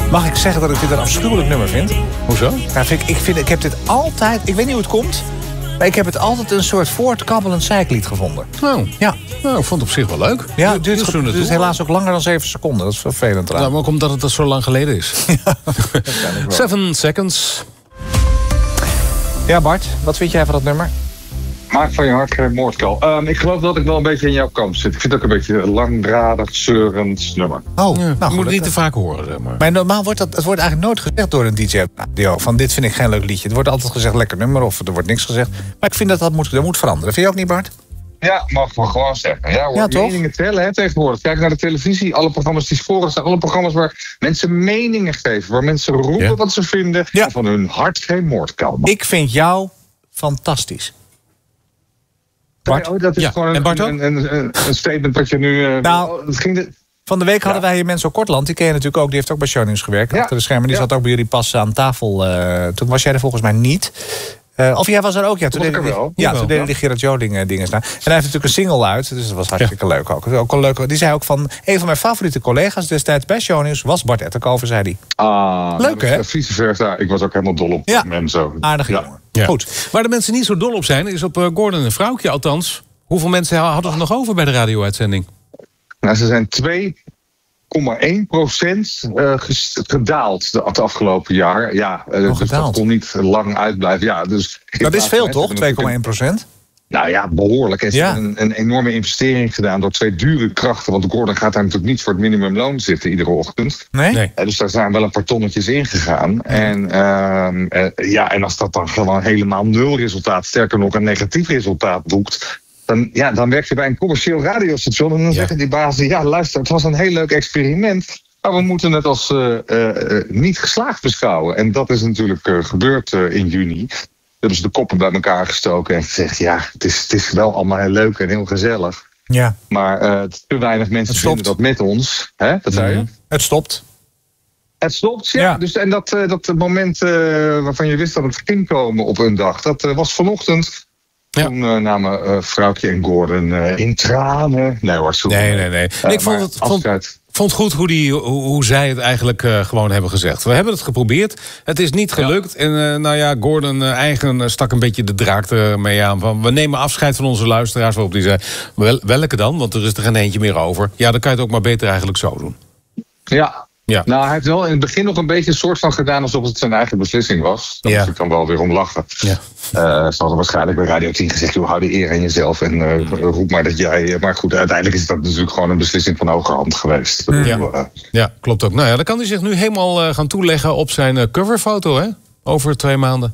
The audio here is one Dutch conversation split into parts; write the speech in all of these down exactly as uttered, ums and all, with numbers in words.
Mag ik zeggen dat ik dit een afschuwelijk nummer vind? Hoezo? Ja, vind ik, ik, vind, ik heb dit altijd... Ik weet niet hoe het komt... Maar ik heb het altijd een soort voortkabbelend zeiklied gevonden. Nou, ja. nou, ik vond het op zich wel leuk. Ja, het duurt, het duurt helaas ook langer dan zeven seconden. Dat is vervelend. Ja, maar ook omdat het zo lang geleden is. Ja, Seven Seconds. Ja, Bart, wat vind jij van dat nummer? Maak van je hart geen moordkuil. Um, ik geloof dat ik wel een beetje in jouw kamp zit. Ik vind het ook een beetje een langdradig, zeurend nummer. Oh, ja, nou, je moet het niet te vaak horen, zeg maar. Maar normaal wordt dat, het wordt eigenlijk nooit gezegd door een D J-radio. Van dit vind ik geen leuk liedje. Het wordt altijd gezegd lekker nummer of er wordt niks gezegd. Maar ik vind dat dat moet, dat moet veranderen. Vind je ook niet, Bart? Ja, mag ik wel gewoon zeggen. Ja, hoor, ja, toch? Meningen tellen, hè, tegenwoordig. Kijk naar de televisie. Alle programma's die scoren zijn alle programma's waar mensen meningen geven. Waar mensen roepen ja. wat ze vinden. Ja. En van hun hart geen moordkuil. Ik vind jou fantastisch. Bart? Oh, dat is ja. gewoon een, een, een, een, een statement wat je nu... Uh, nou, het ging de... van de week hadden ja. wij hier mensen op Kortland. Die ken je natuurlijk ook. Die heeft ook bij Shownieuws gewerkt. Ja. Achter de schermen. Die ja. zat ook bij jullie pas aan tafel. Uh, toen was jij er volgens mij niet. Uh, of jij was er ook, ja. Toen deden die, ja, toen deden die Gerard Joling dingen, dingen staan. En hij heeft natuurlijk een single uit, dus dat was hartstikke ja. leuk ook. ook een leuke, die zei ook van, een van mijn favoriete collega's destijds bij Shownieuws was Bart Etterkoven, zei hij. Ah, leuk, hè? Vice versa, ik was ook helemaal dol op ja. hem zo. Aardige ja. jongen. Ja. Goed. Waar de mensen niet zo dol op zijn, is op uh, Gordon en Vrouwtje, althans. Hoeveel mensen hadden ze nog over bij de radio-uitzending? Nou, ze zijn twee komma één procent uh, gedaald het afgelopen jaar. Ja, uh, oh, dus dat kon niet lang uitblijven. Ja, dus dat is veel, toch? twee komma één procent? Nou ja, behoorlijk. Er is ja. een, een enorme investering gedaan door twee dure krachten. Want Gordon gaat daar natuurlijk niet voor het minimumloon zitten iedere ochtend. Nee? nee. Uh, dus daar zijn wel een paar tonnetjes ingegaan. Ja. En, uh, uh, ja, en als dat dan gewoon helemaal nul resultaat, sterker nog een negatief resultaat boekt, Dan, ja, dan werk je bij een commercieel radiostation en dan ja. zeggen die bazen, ja luister, het was een heel leuk experiment, maar we moeten het als uh, uh, niet geslaagd beschouwen. En dat is natuurlijk uh, gebeurd uh, in juni. Hebben ze de koppen bij elkaar gestoken en gezegd, ja, het is, het is wel allemaal heel leuk en heel gezellig. Ja. Maar uh, te weinig mensen vinden dat met ons. Hè? Dat zei je? Het stopt. Het stopt, ja. ja. Dus, en dat, uh, dat moment uh, waarvan je wist dat het ging komen op een dag, dat uh, was vanochtend. Ja. Toen uh, namen uh, Vrouwtje en Gordon uh, in tranen. Nee hoor, zo. Nee, nee, nee. Uh, ik vond het, vond, vond goed hoe, die, hoe, hoe zij het eigenlijk uh, gewoon hebben gezegd. We hebben het geprobeerd. Het is niet gelukt. Ja. En uh, nou ja, Gordon uh, eigen uh, stak een beetje de draak ermee aan. Van, we nemen afscheid van onze luisteraars. Waarop die zei, wel, welke dan? Want er is er geen eentje meer over. Ja, dan kan je het ook maar beter eigenlijk zo doen. Ja. Ja. Nou, hij heeft wel in het begin nog een beetje een soort van gedaan alsof het zijn eigen beslissing was. Daar ja. moet ik dan wel weer om lachen. Ja. Uh, ze hadden waarschijnlijk bij Radio tien gezegd, joh, hou de eer aan jezelf en uh, roep maar dat jij... Maar goed, uiteindelijk is dat natuurlijk gewoon een beslissing van hogerhand geweest. Ja, uh, ja klopt ook. Nou ja, dan kan hij zich nu helemaal uh, gaan toeleggen op zijn uh, coverfoto, hè? Over twee maanden.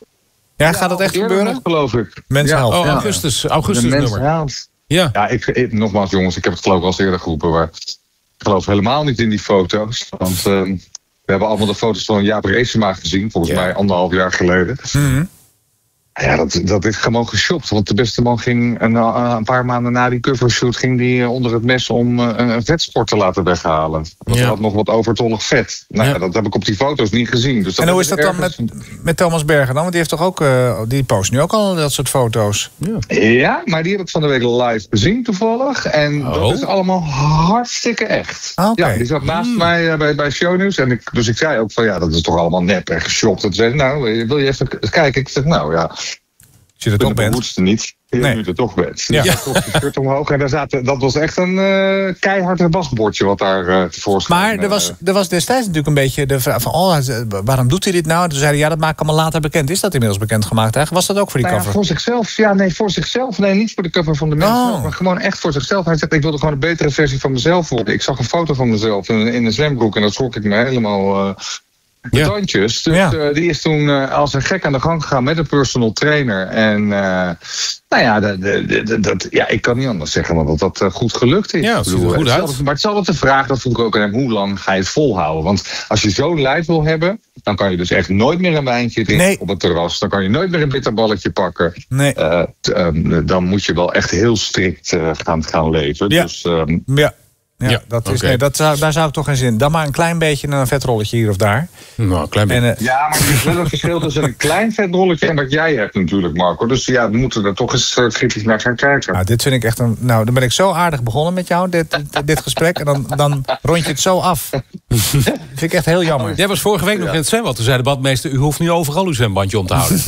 Ja, gaat dat echt ja, gebeuren? Nog, geloof ik. Mensenheld. Ja. Oh, augustus, augustus nummer. Ja, ja ik, ik, nogmaals jongens, ik heb het geloof ik al eens eerder geroepen, maar... Ik geloof helemaal niet in die foto's. Want uh, we hebben allemaal de foto's van Jaap Reesema gezien. Volgens ja. mij anderhalf jaar geleden. Mm-hmm. Ja, dat, dat is gewoon geshopt. Want de beste man ging een, een paar maanden na die covershoot... ging die onder het mes om een vetsport te laten weghalen. Want ja. er had nog wat overtollig vet. Nou, ja. dat heb ik op die foto's niet gezien. Dus dat en hoe is dat ergens... dan met, met Thomas Berger dan? Want die heeft toch ook... Uh, die post nu ook al dat soort foto's. Ja. ja, maar die heb ik van de week live gezien toevallig. En oh. dat is allemaal hartstikke echt. Ah, okay. Ja, die zat naast hmm. mij uh, bij, bij Shownieuws. En ik, dus ik zei ook van ja, dat is toch allemaal nep en geshopt. En toen zei nou, wil je even kijken? Ik zeg nou ja... Als je er toch bent. Dat niet. Je nee. nu er toch bent. Ja. Dus ja. de shirt omhoog. En daar zaten, dat was echt een uh, keihard wasbordje wat daar uh, tevoorschijn. Maar er was, er was destijds natuurlijk een beetje de vraag van... oh, waarom doet hij dit nou? Toen zeiden ja, dat maak ik allemaal later bekend. Is dat inmiddels bekendgemaakt eigenlijk? Was dat ook voor die nou cover? Ja, voor zichzelf. Ja, nee, voor zichzelf. Nee, niet voor de cover van de mensen. Oh. Maar gewoon echt voor zichzelf. Hij zegt, ik wilde gewoon een betere versie van mezelf worden. Ik zag een foto van mezelf in, in een zwembroek. En dat schrok ik me helemaal... Uh, Betoontjes. Ja. Dus ja. uh, die is toen uh, als een gek aan de gang gegaan met een personal trainer. En uh, nou ja, dat, dat, dat, ja, ik kan niet anders zeggen dan dat dat uh, goed gelukt is. Ja, het ziet er goed uit. Maar het is altijd de vraag, dat vroeg ik ook aan hem, hoe lang ga je het volhouden? Want als je zo'n lijf wil hebben, dan kan je dus echt nooit meer een wijntje drinken nee. op het terras. Dan kan je nooit meer een bitterballetje pakken. Nee. Uh, t, um, dan moet je wel echt heel strikt uh, gaan, gaan leven. Ja. Dus, um, ja. Ja, ja, dat is, okay. nee, dat zou, daar zou ik toch geen zin in. Dan maar een klein beetje een vetrolletje hier of daar. Nou, een klein beetje. En, uh, ja, maar er is wel een verschil tussen een klein vetrolletje en wat jij hebt natuurlijk, Marco. Dus ja, we moeten er toch eens uh, kritisch naar gaan kijken. Nou, dit vind ik echt een... Nou, dan ben ik zo aardig begonnen met jou, dit, dit gesprek. En dan, dan rond je het zo af. vind ik echt heel jammer. Jij was vorige week nog in het zwembad. Toen zei de badmeester, u hoeft nu overal uw zwembandje om te houden.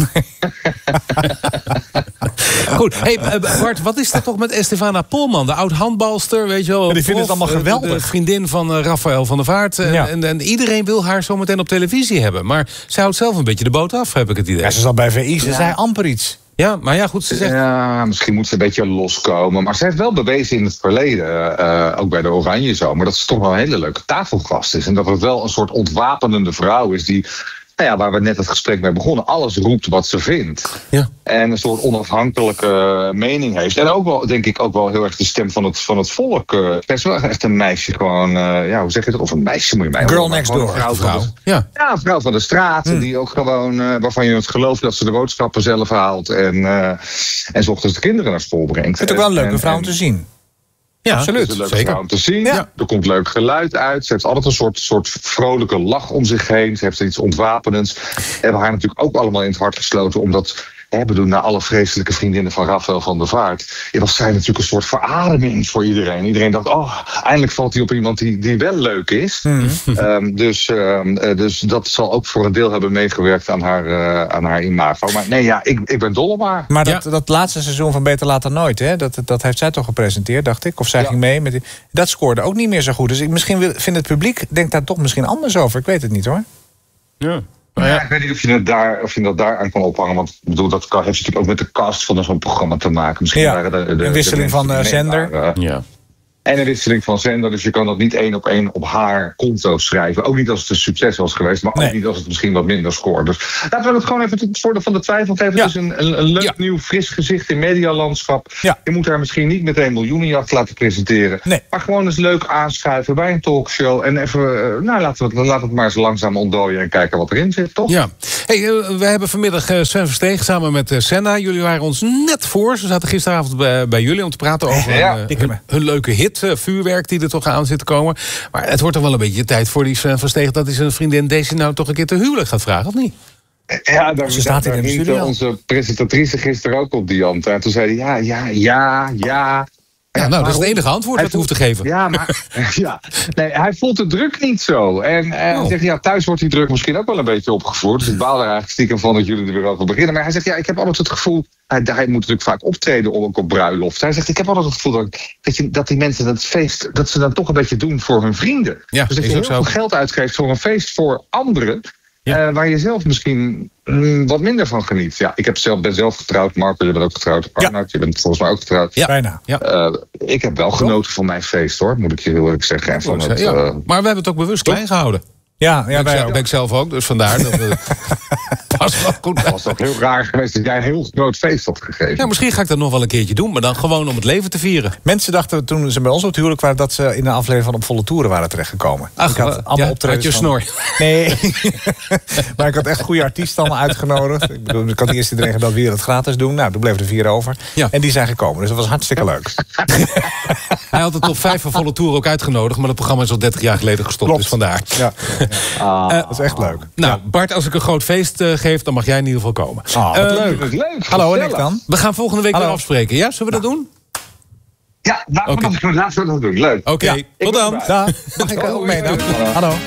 Goed, hey, Bart, wat is er toch met Estefana Polman? De oud-handbalster, weet je wel. Ja, die vinden het allemaal geweldig. De vriendin van uh, Rafael van der Vaart. En, ja. en, en iedereen wil haar zo meteen op televisie hebben. Maar zij houdt zelf een beetje de boot af, heb ik het idee. Ja, ze zat bij V I, ze ja. zei amper iets. Ja, maar ja, goed, ze zegt... Ja, misschien moet ze een beetje loskomen. Maar ze heeft wel bewezen in het verleden, uh, ook bij de Oranje Zomer, dat ze toch wel een hele leuke tafelgast is. En dat het wel een soort ontwapenende vrouw is die, nou ja, waar we net het gesprek mee begonnen, alles roept wat ze vindt. Ja. En een soort onafhankelijke mening heeft. En ook wel, denk ik, ook wel heel erg de stem van het, van het volk. Uh, het is wel echt een meisje gewoon, uh, ja, hoe zeg je dat? Of een meisje moet je mij Girl next door. Een vrouw, vrouw. De, ja. ja, een vrouw van de straat. Mm. Die ook gewoon, uh, waarvan je het gelooft dat ze de boodschappen zelf haalt. En, uh, en 's ochtends de kinderen naar school brengt. Ik vind het ook wel een leuke vrouw om te zien. Ja, absoluut. Het is een leuke zeker vrouw om te zien. Ja. Er komt leuk geluid uit. Ze heeft altijd een soort, soort vrolijke lach om zich heen. Ze heeft iets ontwapenends. We hebben haar natuurlijk ook allemaal in het hart gesloten, omdat, hè, bedoel, na alle vreselijke vriendinnen van Rafael van der Vaart, was zij natuurlijk een soort verademing voor iedereen. Iedereen dacht, oh, eindelijk valt hij op iemand die, die wel leuk is. Mm. Um, dus, um, dus dat zal ook voor een deel hebben meegewerkt aan haar, uh, aan haar imago. Maar nee, ja, ik, ik ben dol op haar. Maar dat, ja. dat laatste seizoen van Beter Laat Dan Nooit, hè, dat, dat heeft zij toch gepresenteerd, dacht ik. Of zij ja. ging mee. Met die, dat scoorde ook niet meer zo goed. Dus ik, misschien wil, vindt het publiek, denkt daar toch misschien anders over. Ik weet het niet, hoor. Ja. Ja, ja, ik weet niet of je, het daar, of je dat daar aan kan ophangen. Want ik bedoel, dat heeft natuurlijk ook met de cast van zo'n programma te maken. Misschien ja, waren de, de, een wisseling de van uh, zender. Waren, uh, ja. En een wisseling van zender. Dus je kan dat niet één op één op haar konto schrijven. Ook niet als het een succes was geweest. Maar nee. ook niet als het misschien wat minder scoort. Dus laten we het gewoon even het voordeel van de twijfel geven. Ja. Het is een, een, een leuk, ja. nieuw, fris gezicht in medialandschap. Ja. Je moet haar misschien niet meteen miljoenenjacht laten presenteren. Nee. Maar gewoon eens leuk aanschuiven bij een talkshow. En even, uh, nou laten we het, laten we het maar eens langzaam ontdooien en kijken wat erin zit, toch? Ja. Hey, uh, we hebben vanmiddag uh, Sven Versteeg samen met uh, Senna. Jullie waren ons net voor. Ze zaten gisteravond bij, bij jullie om te praten over ja. uh, hun, hun leuke hit, uh, Vuurwerk, die er toch aan zit te komen. Maar het wordt toch wel een beetje tijd voor die Sven Versteeg dat hij zijn vriendin Daisy nou toch een keer te huwelijk gaat vragen, of niet? Ja, daar, Ze staat daar, daar in de onze presentatrice gisteren ook op die Ant. En toen zei hij ja, ja, ja, ja. Ja, nou, dat is het enige antwoord dat hij hoeft te geven. Ja, maar ja, nee, hij voelt de druk niet zo. En uh, oh. hij zegt, ja, thuis wordt die druk misschien ook wel een beetje opgevoerd. Dus ik baal er eigenlijk stiekem van dat jullie er weer over beginnen. Maar hij zegt, ja, ik heb altijd het gevoel, hij, hij moet natuurlijk vaak optreden ook op bruiloft. Hij zegt, ik heb altijd het gevoel dat, dat, je, dat die mensen dat feest, dat ze dan toch een beetje doen voor hun vrienden. Ja, dus dat je heel veel geld uitgeeft voor een feest voor anderen. Ja. Uh, waar je zelf misschien mm, wat minder van geniet. Ja, ik heb zelf, ben zelf getrouwd. Marco, je bent ook getrouwd. Arnoud, ja. je bent volgens mij ook getrouwd. Ja, bijna. Ja. Uh, ik heb wel genoten van mijn feest, hoor. Moet ik je heel eerlijk zeggen. En van het, ja. uh, maar we hebben het ook bewust klein gehouden. Ja, ja, ben, ik, ben ik zelf ook, dus vandaar. Dat het was wel goed. Het was toch heel raar geweest dat jij een heel groot feest had gegeven. Ja, misschien ga ik dat nog wel een keertje doen, maar dan gewoon om het leven te vieren. Mensen dachten toen ze bij ons op het huwelijk waren dat ze in een aflevering van Op Volle Toeren waren terechtgekomen. Ach, ik had allemaal ja, optredens uit je snor. Van... Nee, maar ik had echt goede artiesten allemaal uitgenodigd. Ik bedoel, ik had eerst iedereen gedaan weer het gratis doen. Nou, toen bleven er vier over. Ja. En die zijn gekomen, dus dat was hartstikke leuk. Hij had de top vijf van Volle Toeren ook uitgenodigd, maar het programma is al dertig jaar geleden gestopt, Klopt. dus vandaar. Ja. Ah. Uh, dat is echt leuk. Nou, ja. Bart, als ik een groot feest uh, geef, dan mag jij in ieder geval komen. Oh, uh, leuk. leuk. Hallo, en ik dan? We gaan volgende week Hallo. weer afspreken. Ja, zullen we nou. dat doen? Ja, laten we, okay. dat, laten we dat doen. Leuk. Oké, okay. ja, tot dan. Dag. Mag ik ook mee dan? Hallo.